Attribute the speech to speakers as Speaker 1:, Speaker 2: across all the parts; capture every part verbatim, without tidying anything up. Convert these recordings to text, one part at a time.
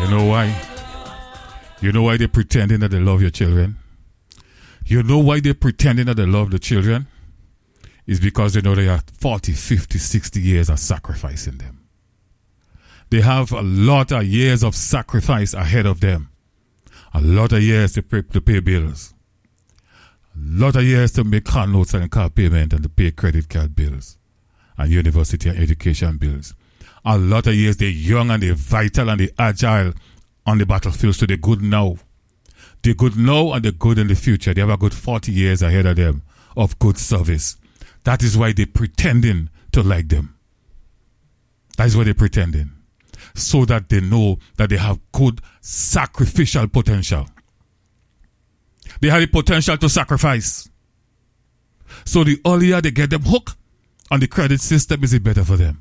Speaker 1: You know why? You know why they're pretending that they love your children? You know why they're pretending that they love the children? It's because they know they have forty, fifty, sixty years of sacrifice in them. They have a lot of years of sacrifice ahead of them. A lot of years to pay, to pay bills. A lot of years to make car notes and car payment and to pay credit card bills and university and education bills. A lot of years they're young and they're vital and they're agile on the battlefield, so they're good now. They're good now and they're good in the future. They have a good forty years ahead of them of good service. That is why they're pretending to like them. That is why they're pretending. So that they know that they have good sacrificial potential. They have the potential to sacrifice. So the earlier they get them hooked on the credit system, is it better for them?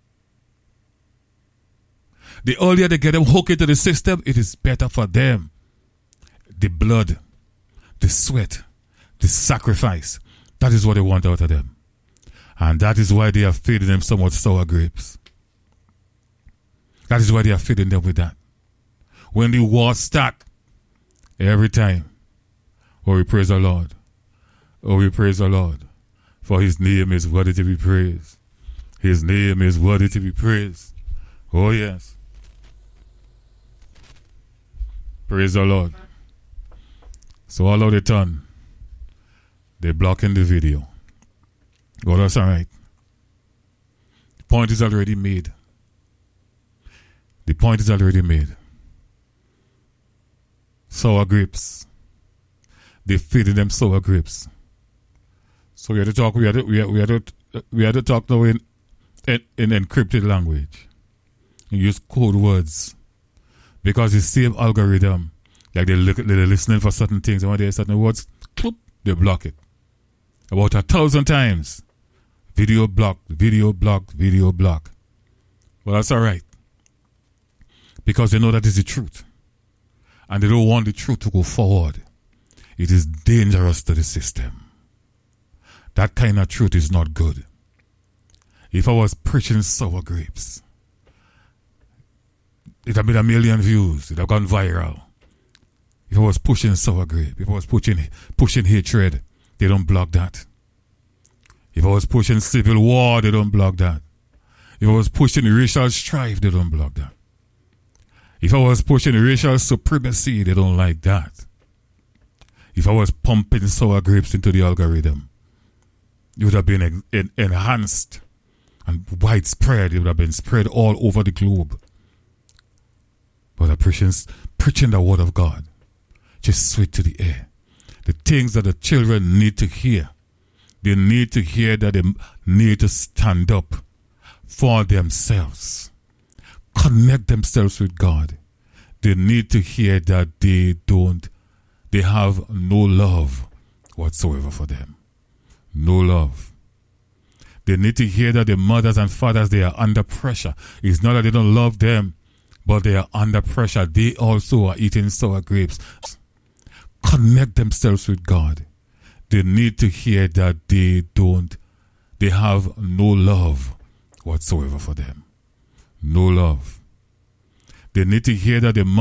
Speaker 1: The earlier they get them hooked into the system, it is better for them. The blood, the sweat, the sacrifice, that is what they want out of them. And that is why they are feeding them somewhat sour grapes. That is why they are feeding them with that. When the war starts, every time, oh, we praise the Lord. Oh, we praise the Lord. For his name is worthy to be praised. His name is worthy to be praised. Oh, yes. Praise the Lord. So all of the time, they're blocking the video. Oh, that's all right. The point is already made. The point is already made. Sour grapes. They're feeding them sour grapes. So we had to talk. We had to. We had, we had to. We had to talk now in, in in encrypted language. And use code words, because the same algorithm, like they look, they're listening for certain things, and when they hear certain words, cloop, they block it. About a thousand times. Video block, video block, video block. Well, that's all right. Because they know that is the truth. And they don't want the truth to go forward. It is dangerous to the system. That kind of truth is not good. If I was preaching sour grapes, it would have been a million views. It would have gone viral. If I was pushing sour grape, if I was pushing, pushing hatred, they don't block that. If I was pushing civil war, they don't block that. If I was pushing racial strife, they don't block that. If I was pushing racial supremacy, they don't like that. If I was pumping sour grapes into the algorithm, it would have been en- en- enhanced and widespread. It would have been spread all over the globe. But I'm preaching, preaching the word of God, just sweet to the air. The things that the children need to hear. They need to hear that they need to stand up for themselves. Connect themselves with God. They need to hear that they don't, they have no love whatsoever for them. No love. They need to hear that the mothers and fathers, they are under pressure. It's not that they don't love them, but they are under pressure. They also are eating sour grapes. Connect themselves with God. They need to hear that they don't, they have no love whatsoever for them. No love. They need to hear that the